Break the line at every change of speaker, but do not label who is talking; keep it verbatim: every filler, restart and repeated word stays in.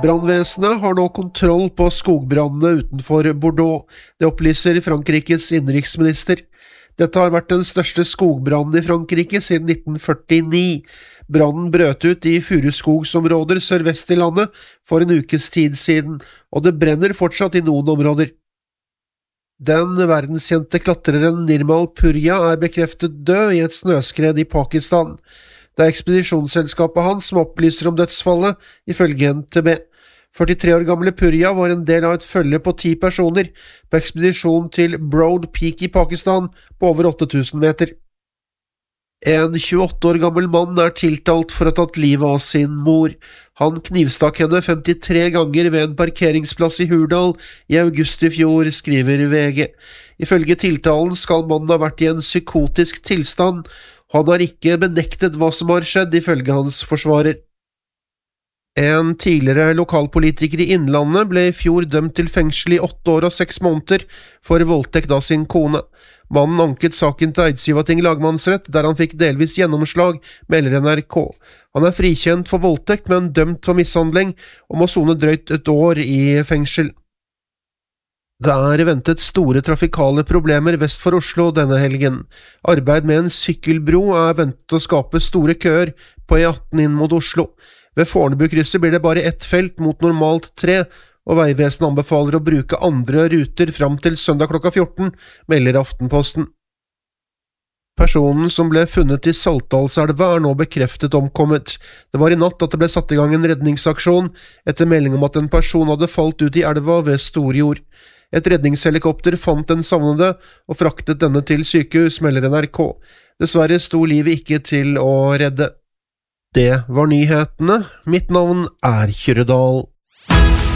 Brandvesenet har nå kontroll på skogbrandene utenfor Bordeaux, det opplyser Frankrikes innenriksminister. Dette har vært den største skogbrannen i Frankrike siden nitten førtini. Brannen brøt ut i furuskogsområder sørvest i landet for en ukes tid siden, og det brenner fortsatt i noen områder. Den verdenskjente klatreren Nirmal Purja er bekreftet død i et snøskred i Pakistan. Det er ekspedisjonsselskapet hans som opplyser om dødsfallet, ifølge N T B. førtitre år gamle Purja var en del av et følge på ti personer på ekspedisjon til Broad Peak i Pakistan på over åtte tusen meter. En tjueåtte år gammel mann er tiltalt for å ha tatt livet av sin mor. Han knivstakk henne femtitre ganger ved en parkeringsplass i Hurdal i august i fjor, skriver V G. Ifølge tiltalen skal mannen ha vært i en psykotisk tilstand. Han har ikke benektet hva som har skjedd, ifølge hans forsvarer. En tidligere lokalpolitiker i Innlandet ble i fjor dømt til fengsel i åtte år og seks måneder for voldtekt av sin kone. Mannen anket saken til Eidsivating lagmannsrett, der han fikk delvis gjennomslag, melder N R K. Han er frikjent for voldtekt, men dømt for mishandling, og må sone drøyt et år i fengsel. Det er ventet store trafikale problemer vest for Oslo denne helgen. Arbeid med en sykkelbro er ventet å skape store køer på E atten inn mot Oslo. Ved Fornebukrysset blir det bare ett felt mot normalt tre, og Vegvesenet anbefaler å bruke andre ruter fram til søndag klokka fjorten, melder Aftenposten. Personen som ble funnet i Saltdalselva er nå bekreftet omkommet. Det var i natt at det ble satt i gang en redningsaksjon, etter melding om at en person hadde falt ut i elva ved Storjord. Et redningshelikopter fant den savnede og fraktet denne til sykehus, melder N R K. Dessverre sto livet ikke til å redde. Det var nyhetene. Mitt navn er Kyrre Dahl.